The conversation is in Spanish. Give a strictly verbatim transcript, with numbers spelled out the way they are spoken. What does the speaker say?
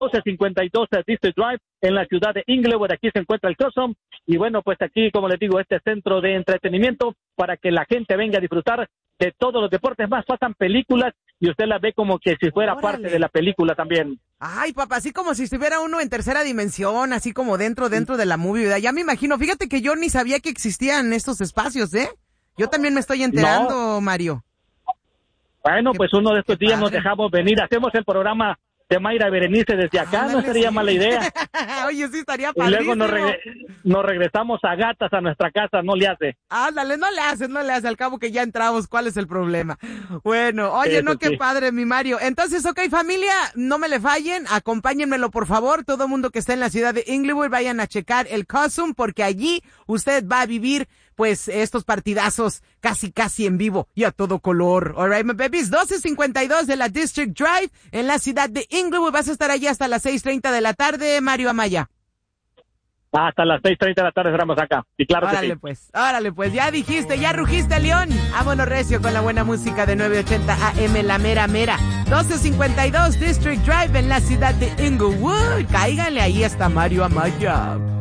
doce cincuenta y dos District Drive en la ciudad de Inglewood. Aquí se encuentra el Custom y bueno, pues aquí, como les digo, este centro de entretenimiento para que la gente venga a disfrutar de todos los deportes. Más, pasan películas y usted las ve como que si fuera Órale. parte de la película también. Ay, papá, así como si estuviera uno en tercera dimensión, así como dentro, dentro de la movie, ¿verdad? Ya me imagino, fíjate que yo ni sabía que existían estos espacios, ¿eh? Yo también me estoy enterando, no. Mario. Bueno, Qué, pues uno de estos días padre. nos dejamos venir, hacemos el programa de Mayra Berenice desde acá, ah, no sería sí. mala idea. Oye, sí estaría padrísimo. Y luego nos, reg nos regresamos a gatas a nuestra casa, no le hace. Ándale, no le haces, no le haces, al cabo que ya entramos, ¿cuál es el problema? Bueno, oye, Eso no, qué sí. padre, mi Mario. Entonces, ok, familia, no me le fallen, acompáñenmelo, por favor, todo mundo que esté en la ciudad de Inglewood, vayan a checar el Cosum, porque allí usted va a vivir pues estos partidazos casi casi en vivo y a todo color. Alright, my babies, doce cincuenta y dos de la District Drive en la ciudad de Inglewood. Vas a estar allí hasta las seis treinta de la tarde, Mario Amaya. Hasta las seis treinta de la tarde estaremos acá. Y claro órale que sí. pues, órale pues, ya dijiste, ya rugiste, León. Vámonos recio con la buena música de nueve ochenta A M, la mera mera. doce cincuenta y dos District Drive en la ciudad de Inglewood. Cáiganle ahí hasta Mario Amaya.